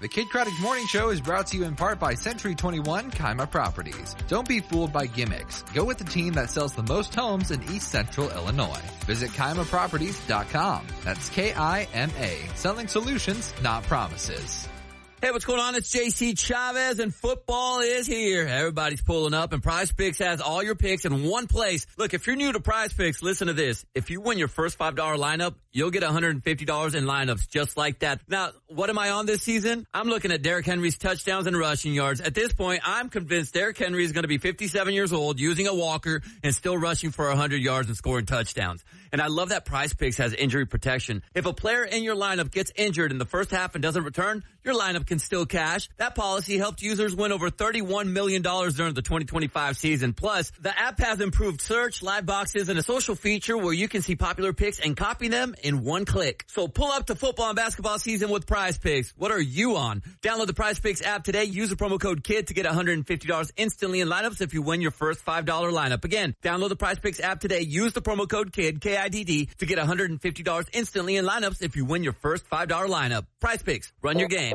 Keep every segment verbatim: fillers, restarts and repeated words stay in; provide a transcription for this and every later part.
The Kid Craddock Morning Show is brought to you in part by Century twenty-one Kaima Properties. Don't be fooled by gimmicks. Go with the team that sells the most homes in East Central Illinois. Visit Kaima Properties dot com. That's K I M A. Selling solutions, not promises. Hey, what's going on? It's J C Chavez, and football is here. Everybody's pulling up, and Prize Picks has all your picks in one place. Look, if you're new to Prize Picks, listen to this. If you win your first five dollar lineup, you'll get one hundred fifty dollars in lineups just like that. Now, what am I on this season? I'm looking at Derrick Henry's touchdowns and rushing yards. At this point, I'm convinced Derrick Henry is going to be fifty-seven years old, using a walker, and still rushing for one hundred yards and scoring touchdowns. And I love that Prize Picks has injury protection. If a player in your lineup gets injured in the first half and doesn't return, your lineup can still cash. That policy helped users win over thirty-one million dollars during the twenty twenty-five season. Plus, the app has improved search, live boxes, and a social feature where you can see popular picks and copy them in one click. So pull up to football and basketball season with Prize Picks. What are you on? Download the Prize Picks app today. Use the promo code KID to get one hundred fifty dollars instantly in lineups if you win your first five dollar lineup. Again, download the Prize Picks app today. Use the promo code KID, K I D D, to get one hundred fifty dollars instantly in lineups if you win your first five dollar lineup. Prize Picks. Run your game.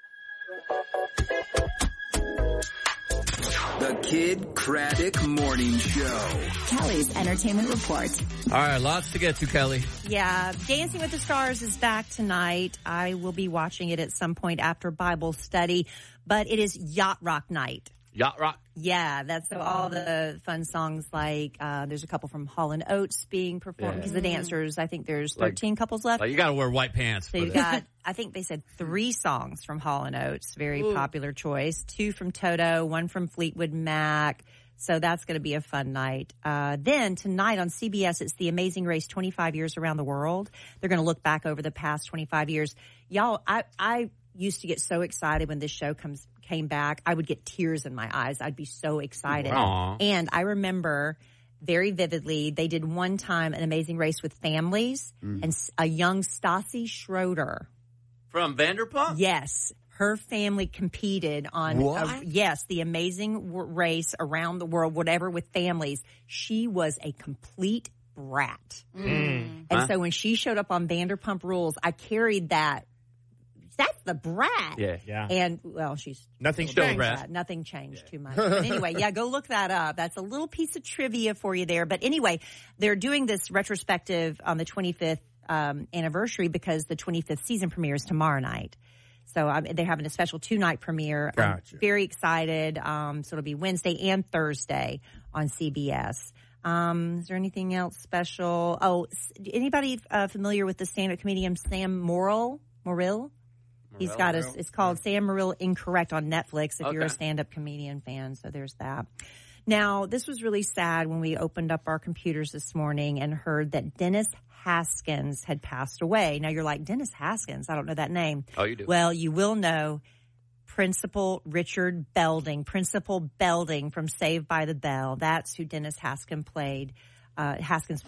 The Kid Craddock Morning Show. Kelly's Entertainment Report. All right, lots to get to, Kelly. Yeah, Dancing with the Stars is back tonight. I will be watching it at some point after Bible study, but it is Yacht Rock night. Yacht Rock? Yeah, that's so all the fun songs like, uh, there's a couple from Hall and Oates being performed because yeah. the dancers, I think there's thirteen like, couples left. Like you gotta wear white pants. So you've got, I think they said three songs from Hall and Oates, very Ooh. popular choice. Two from Toto, one from Fleetwood Mac. So that's going to be a fun night. Uh, then tonight on C B S, it's The Amazing Race, twenty-five years around the world. They're going to look back over the past twenty-five years. Y'all, I, I used to get so excited when this show comes came back. I would get tears in my eyes. I'd be so excited. Aww. And I remember very vividly, they did one time An Amazing Race with families, mm. and a young Stassi Schroeder. From Vanderpump? Yes. Her family competed on, a, yes, the Amazing w- Race around the world, whatever, with families. She was a complete brat. Mm. And huh? so when she showed up on Vanderpump Rules, I carried that. That's the brat. Yeah, yeah. And, well, she's... Nothing still changed. Brat. Nothing changed yeah. too much. But anyway, yeah, go look that up. That's a little piece of trivia for you there. But anyway, they're doing this retrospective on the twenty-fifth um, anniversary because the twenty-fifth season premieres tomorrow night. So um, they're having a special two-night premiere. Gotcha. I'm very excited. Um, so it'll be Wednesday and Thursday on C B S. Um, is there anything else special? Oh, anybody uh, familiar with the stand-up comedian Sam Morrill? Morrill? He's got a, it's called Sam Morrill Incorrect on Netflix if okay. you're a stand-up comedian fan. So there's that. Now, this was really sad when we opened up our computers this morning and heard that Dennis Haskins had passed away. Now, you're like, Dennis Haskins? I don't know that name. Oh, you do? Well, you will know Principal Richard Belding, Principal Belding from Saved by the Bell. That's who Dennis Haskins played. Uh, Haskins